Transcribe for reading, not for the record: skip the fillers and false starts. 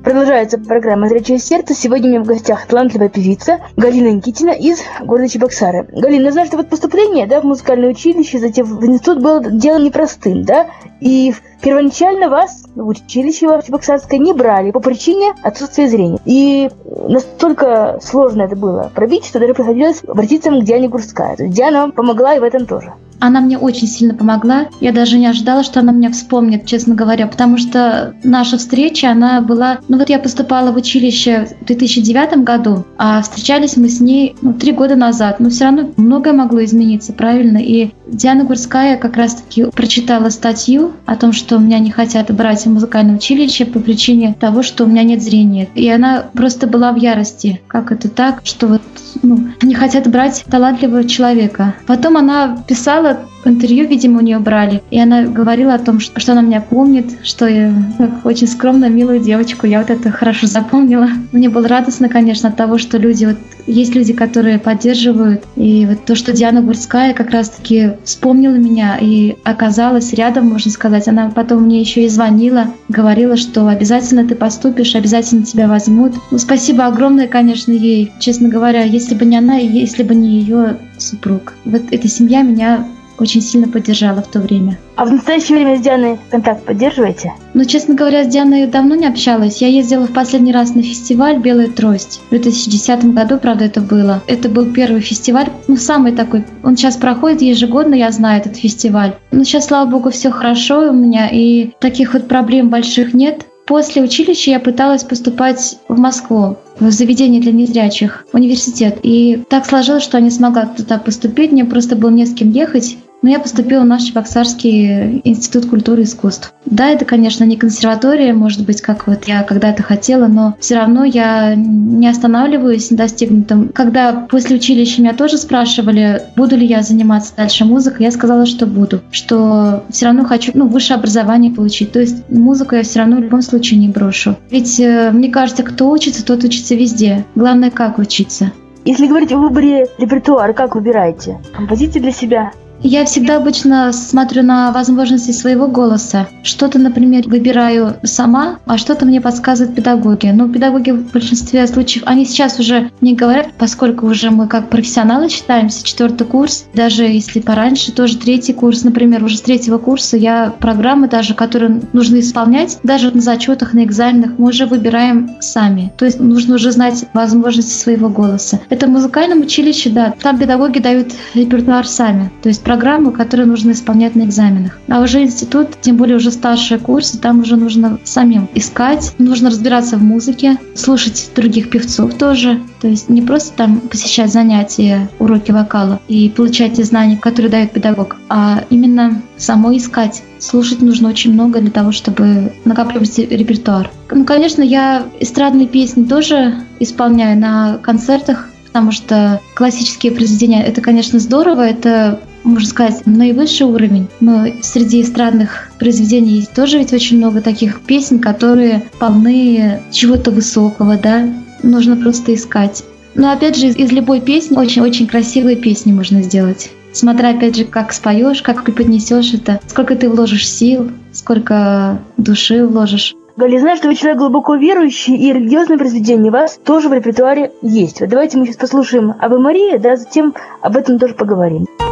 Продолжается программа «Зрячее сердце». Сегодня у меня в гостях талантливая певица Галина Никитина из города Чебоксары. Галина, я знаю, что вот поступление, в музыкальное училище, затем в институт было делом непростым, и первоначально вас в училище в Чебоксарское не брали по причине отсутствия зрения. И настолько сложно это было пробить, что даже приходилось обратиться к Диане Гурская. То есть Диана вам помогла и в этом тоже. Она мне очень сильно помогла. Я даже не ожидала, что она меня вспомнит, честно говоря, потому что наша встреча, она была... я поступала в училище в 2009 году, а встречались мы с ней 3 года назад. Но все равно многое могло измениться, правильно? И Диана Гурская как раз-таки прочитала статью о том, что меня не хотят брать в музыкальное училище по причине того, что у меня нет зрения. И она просто была в ярости. Как это так, что не хотят брать талантливого человека. Потом она писала интервью, видимо, у нее брали, и она говорила о том, что она меня помнит, что я очень скромную, милую девочку, я это хорошо запомнила. Мне было радостно, конечно, от того, что есть люди, которые поддерживают, и то, что Диана Гурская как раз-таки вспомнила меня и оказалась рядом, можно сказать. Она потом мне еще и звонила, говорила, что обязательно ты поступишь, обязательно тебя возьмут. Спасибо огромное, конечно, ей. Честно говоря, если бы не она, и если бы не ее супруг. Эта семья меня очень сильно поддержала в то время. А в настоящее время с Дианой контакт поддерживаете? Честно говоря, с Дианой давно не общалась. Я ездила в последний раз на фестиваль «Белая трость». В 2010 году, правда, это было. Это был первый фестиваль, самый такой. Он сейчас проходит ежегодно, я знаю этот фестиваль. Сейчас, слава богу, все хорошо у меня, и таких проблем больших нет. После училища я пыталась поступать в Москву, в заведение для незрячих, в университет. И так сложилось, что я не смогла туда поступить, мне просто было не с кем ехать. Но я поступила в наш Чебоксарский институт культуры и искусств. Да, это, конечно, не консерватория, может быть, как я когда-то хотела, но все равно я не останавливаюсь на достигнутом. Когда после училища меня тоже спрашивали, буду ли я заниматься дальше музыкой, я сказала, что буду, что все равно хочу высшее образование получить. То есть музыку я все равно в любом случае не брошу. Ведь мне кажется, кто учится, тот учится везде. Главное, как учиться. Если говорить о выборе репертуара, как выбираете? Композиции для себя? Я всегда обычно смотрю на возможности своего голоса. Что-то, например, выбираю сама, а что-то мне подсказывают педагоги. Педагоги в большинстве случаев, они сейчас уже не говорят, поскольку уже мы как профессионалы считаемся, 4-й курс, даже если пораньше, тоже 3-й курс, например, уже с 3-го курса я программы даже, которые нужно исполнять, даже на зачетах, на экзаменах, мы уже выбираем сами. То есть нужно уже знать возможности своего голоса. Это в музыкальном училище, да, там педагоги дают репертуар сами. То есть программу, которую нужно исполнять на экзаменах. А уже институт, тем более уже старшие курсы, там уже нужно самим искать, нужно разбираться в музыке, слушать других певцов тоже. То есть не просто там посещать занятия, уроки вокала и получать те знания, которые дает педагог, а именно самой искать. Слушать нужно очень много для того, чтобы накапливать репертуар. Конечно, я эстрадные песни тоже исполняю на концертах, потому что классические произведения — это, конечно, здорово, это, можно сказать, наивысший уровень. Но среди эстрадных произведений есть тоже ведь очень много таких песен, которые полны чего-то высокого, да? Нужно просто искать. Но опять же, из любой песни очень-очень красивые песни можно сделать. Смотря, опять же, как споешь, как преподнесешь это, сколько ты вложишь сил, сколько души вложишь. Галя, знаю, что вы человек глубоко верующий, и религиозные произведения у вас тоже в репертуаре есть. Давайте мы сейчас послушаем «Аве Мария», затем об этом тоже поговорим.